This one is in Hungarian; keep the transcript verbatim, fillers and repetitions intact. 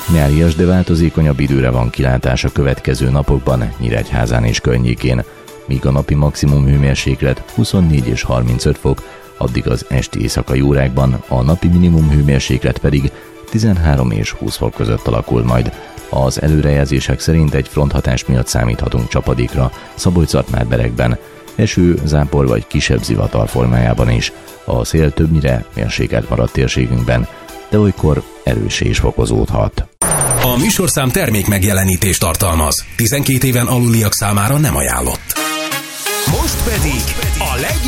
Nyárias, de változékonyabb időre van kilátás a következő napokban Nyíregyházán és környékén, míg a napi maximum hőmérséklet huszonnégy és harmincöt fok, addig az esti éjszakai órákban a napi minimum hőmérséklet pedig tizenhárom és húsz fok között alakul majd. Az előrejelzések szerint egy fronthatás miatt számíthatunk csapadékra Szabolcs-Szatmár-Berekben, eső, zápor vagy kisebb zivatar formájában is. A szél többnyire mérsékelt maradt térségünkben, de olykor erőssé is fokozódhat. A műsorszám termék megjelenítést tartalmaz. tizenkét éven aluliak számára nem ajánlott. Most pedig a legjobb